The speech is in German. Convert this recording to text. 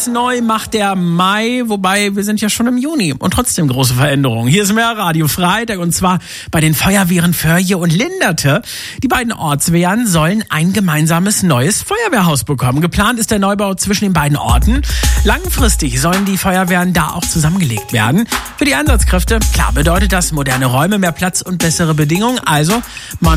Alles neu macht der Mai, wobei wir sind ja schon im Juni und trotzdem große Veränderungen. Hier ist mehr Radio Freitag und zwar bei den Feuerwehren Förje und Linderte. Die beiden Ortswehren sollen ein gemeinsames neues Feuerwehrhaus bekommen. Geplant ist der Neubau zwischen den beiden Orten. Langfristig sollen die Feuerwehren da auch zusammengelegt werden. Für die Einsatzkräfte, klar, bedeutet das moderne Räume, mehr Platz und bessere Bedingungen. Also, man